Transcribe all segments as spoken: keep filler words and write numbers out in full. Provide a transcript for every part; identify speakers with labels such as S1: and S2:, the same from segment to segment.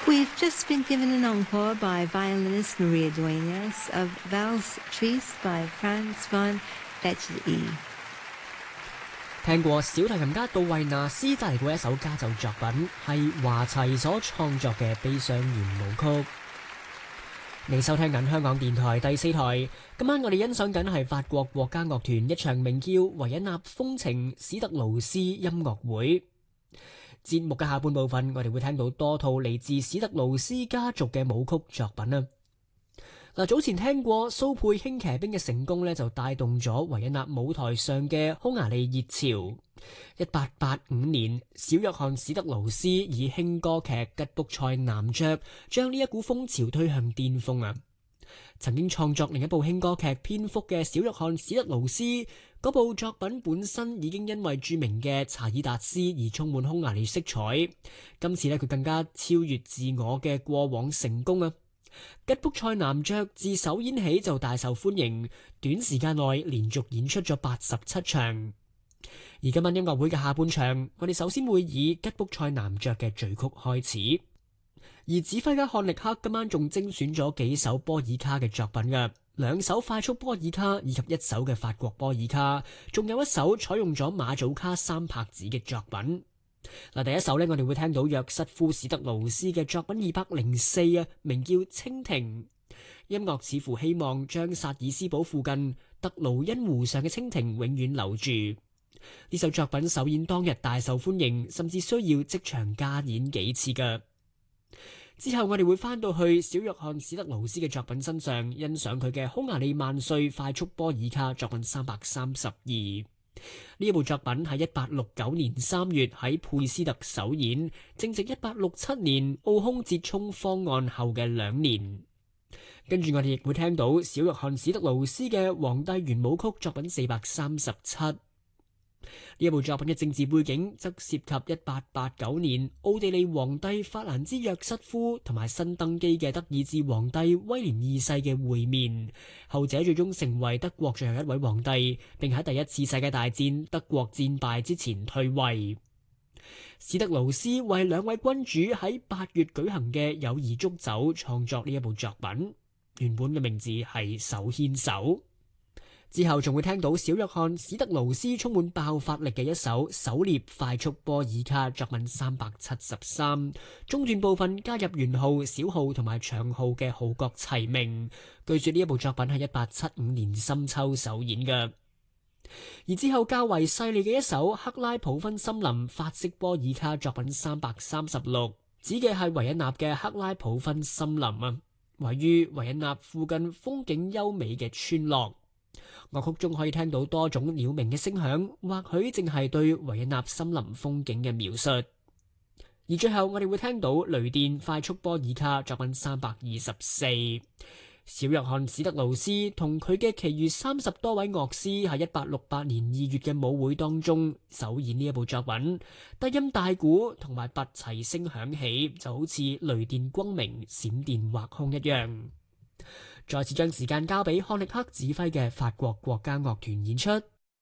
S1: We've just been given an encore by violinist Maria Dueñas of Valse Triste by Franz von Bechdel。
S2: 聽過小提琴家杜維納斯帶嚟過一首家奏作品，係華齊所創作嘅悲傷圓舞曲。你收聽緊香港電台第四台，今晚我哋欣賞緊係法國國家樂團一場名叫維也納風情史特勞斯音樂會。節目嘅下半部分，我哋會聽到多套嚟自史特勞斯家族嘅舞曲作品啊！嗱，早前聽過蘇佩輕騎兵嘅成功咧，就帶動咗維也納舞台上嘅匈牙利熱潮。一八八五年，小約翰史特勞斯以輕歌劇《吉卜賽男爵》將呢一股風潮推向巔峰啊！曾經創作另一部輕歌劇《蝙蝠》嘅小約翰史特勞斯，嗰部作品本身已經因為著名嘅查爾達斯而充滿匈牙利色彩。今次咧，佢更加超越自我嘅過往成功啊！吉卜賽男爵自首演起就大受歡迎，短時間內連續演出咗八十七場。而今晚音樂會嘅下半場，我哋首先會以吉卜賽男爵嘅序曲開始。而指揮家漢力克今晚仲精選咗幾首波爾卡嘅作品嘅，兩首快速波爾卡以及一首嘅法國波爾卡，仲有一首採用咗馬祖卡三拍子嘅作品。嗱，第一首呢，我哋會聽到約瑟夫史特勞斯嘅作品二百零四啊，名叫《蜻蜓》。音樂似乎希望將薩爾斯堡附近特勞恩湖上嘅蜻蜓永遠留住。呢首作品首演當日大受歡迎，甚至需要即場加演幾次㗎。之後我哋會翻到去小約翰史特勞斯嘅作品身上，欣賞佢嘅匈牙利萬歲快速波爾卡作品三百三十二。呢一部作品喺一八六九年三月喺佩斯特首演，正值一八六七年奧匈折衷方案後嘅兩年。跟住我哋亦會聽到小約翰史特勞斯嘅皇帝圓舞曲作品四百三十七。呢一部作品嘅政治背景則涉及一八八九年奧地利皇帝法蘭茲約瑟夫同埋新登基嘅德意志皇帝威廉二世嘅會面，後者最終成為德國最後一位皇帝，並喺第一次世界大戰德國戰敗之前退位。史特勞斯為兩位君主喺八月舉行嘅友誼祝酒創作呢一部作品，原本嘅名字係手牽手。之後仲會聽到小約翰史特勞斯充滿爆發力嘅一首狩獵快速波爾卡作品三百七十三，中段部分加入圓號、小號同埋長號嘅號角齊鳴。據說呢一部作品係一八七五年深秋首演嘅。而之後較為細膩嘅一首克拉普芬森林法式波爾卡作品三百三十六，指嘅係維也納嘅克拉普芬森林啊，位於維也納附近風景優美嘅村落。樂曲中可以聽到多種鳥鳴嘅聲響，或許正係對維也納森林風景嘅描述。而最後我哋會聽到雷電快速波爾卡作品三百二十四。小約翰史特勞斯同佢嘅其餘三十多位樂師喺一八六八年二月嘅舞會當中首演呢一部作品，低音大鼓同埋拔齊聲響起，就好似雷電光明、閃電劃空一樣。再次將時間交俾漢力克指揮嘅法國國家樂團演出。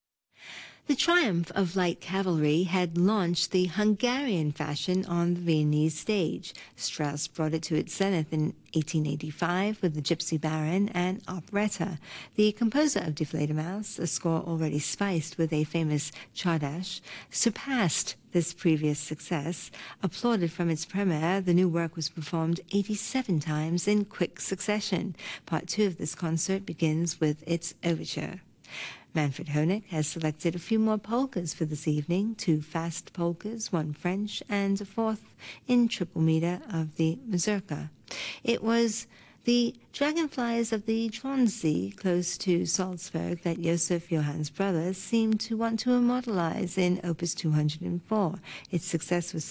S1: The triumph of light cavalry had launched the Hungarian fashion on the Viennese stage. Strauss brought it to its zenith in eighteen eighty-five with The Gypsy Baron and Operetta. The composer of Die Fledermaus, a score already spiced with a famous Czardas, surpassed this previous success. Applauded from its premiere, the new work was performed eighty-seven times in quick succession. Part two of this concert begins with its overture. Manfred Honeck has selected a few more polkas for this evening, two fast polkas, one French, and a fourth in triple meter of the mazurka. It was the dragonflies of the Tronsee, close to Salzburg, that Joseph Johann's brothers seemed to want to immortalize in Opus two hundred four. Its success was